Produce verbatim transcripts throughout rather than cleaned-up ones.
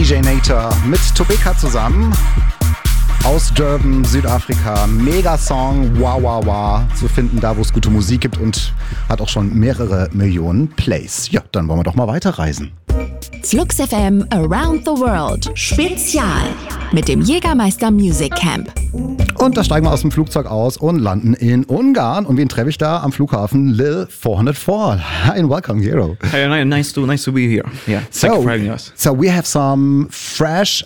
J Nator mit Tobeka zusammen aus Durban, Südafrika. Mega Song, wow, wow, wow. Zu finden da, wo es gute Musik gibt und hat auch schon mehrere Millionen Plays. Ja, dann wollen wir doch mal weiterreisen. Flux F M Around the World Spezial mit dem Jägermeister Music Camp. Und da steigen wir aus dem Flugzeug aus und landen in Ungarn. Und wen treffe ich da am Flughafen? Lil four oh four. Hi and welcome, Hero. Hey, nice to nice to be here. Yeah, thank so, you for having us. So we have some fresh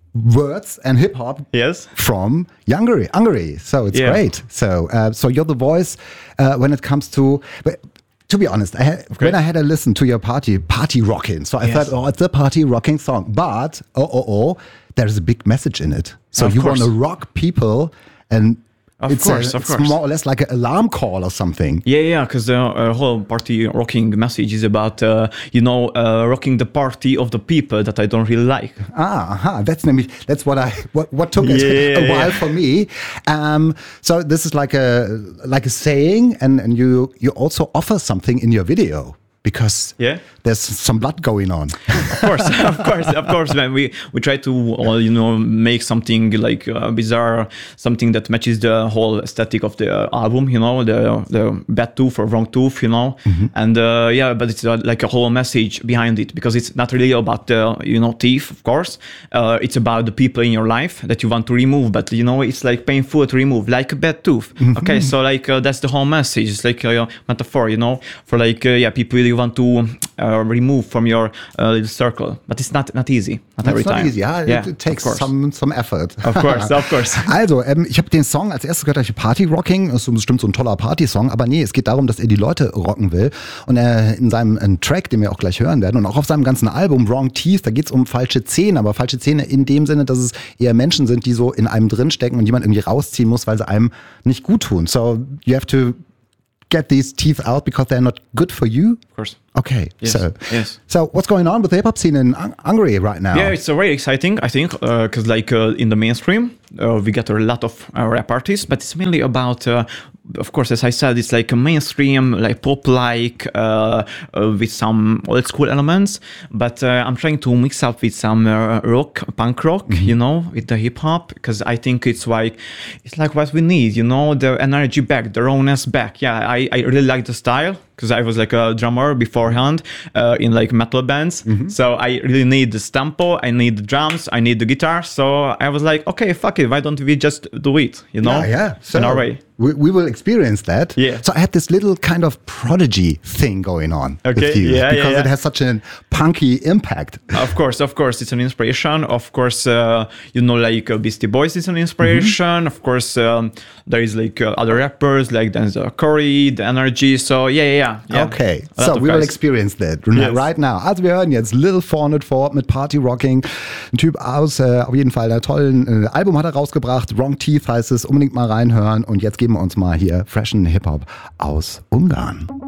words and hip hop yes. from Hungary. Hungary. So it's yeah. great. So uh, so you're the voice uh, when it comes to. But, to be honest, I had, okay. when I had a listen to your party, party rocking, so I yes. thought, oh, it's a party rocking song. But, oh, oh, oh, there's a big message in it. So of you course. want to rock people and Of it's, course, a, of it's course. more or less like an alarm call or something. Yeah, yeah, because the uh, whole party rocking message is about, uh, you know, uh, rocking the party of the people that I don't really like. Ah, aha. That's nämlich, that's what I, what, what took yeah, it a while yeah. for me. Um, so this is like a, like a saying, and, and you, you also offer something in your video. Because yeah. there's some blood going on. Of course, of course, of course, man. We we try to, uh, you know, make something like uh, bizarre, something that matches the whole aesthetic of the uh, album, you know, the the bad tooth or wrong tooth, you know, mm-hmm. and uh, yeah, but it's uh, like a whole message behind it because it's not really about the, you know, teeth, of course. Uh, it's about the people in your life that you want to remove, but you know, it's like painful to remove, like a bad tooth. Mm-hmm. Okay, so like uh, that's the whole message. It's like a metaphor, you know, for like uh, yeah, people you want to uh, remove from your uh, little circle, but it's not not easy, not It's every not time. easy, yeah. yeah It, it takes some some effort. Of course, of course. Also, ähm, ich habe den Song als erstes gehört, Party Rocking, das ist bestimmt so ein toller Party-Song, aber nee, es geht darum, dass er die Leute rocken will und er in seinem äh, Track, den wir auch gleich hören werden und auch auf seinem ganzen Album Wrong Teeth, da geht es um falsche Zähne, aber falsche Zähne in dem Sinne, dass es eher Menschen sind, die so in einem drinstecken und jemand irgendwie rausziehen muss, weil sie einem nicht gut tun. So, you have to get these teeth out because they're not good for you? Of course. Okay, yes. so yes. so what's going on with the hip-hop scene in Hungary right now? Yeah, it's uh, very exciting, I think, because uh, like uh, in the mainstream, uh, we get a lot of uh, rap artists, but it's mainly about, uh, of course, as I said, it's like a mainstream, like pop-like, uh, uh, with some old-school elements, but uh, I'm trying to mix up with some uh, rock, punk rock, mm-hmm. you know, with the hip-hop, because I think it's like, it's like what we need, you know, the energy back, the rawness back. Yeah, I, I really like the style, because I was like a drummer beforehand uh, in like metal bands. Mm-hmm. So I really need the tempo, I need the drums, I need the guitar. So I was like, okay, fuck it, why don't we just do it, you know? Yeah, yeah. So in our way. We, we will experience that. Yeah. So I had this little kind of prodigy thing going on okay. with you yeah, because yeah, yeah. it has such a punky impact. Of course, of course, it's an inspiration. Of course, uh, you know, like uh, Beastie Boys is an inspiration. Mm-hmm. Of course, um, there is like uh, other rappers like Denzel Curry, The Energy. So yeah, yeah, yeah. Okay, so we guys. will experience that yes. right now. Also wir hören jetzt Lil four oh four mit Party Rocking. Ein Typ aus äh, auf jeden Fall einer tollen äh, Album hat er rausgebracht. Wrong Teeth heißt es. Unbedingt mal reinhören. Und jetzt geben wir uns mal hier freshen Hip-Hop aus Ungarn.